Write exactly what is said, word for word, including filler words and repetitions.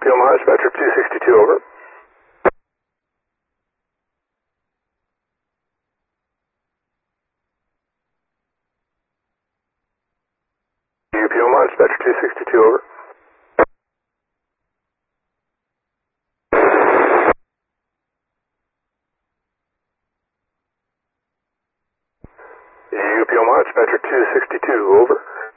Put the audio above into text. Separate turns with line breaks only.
Omaha, Dispatcher two sixty-two, over. U P Omaha, Dispatcher two sixty-two, over. U P Omaha, Dispatcher two sixty-two, over.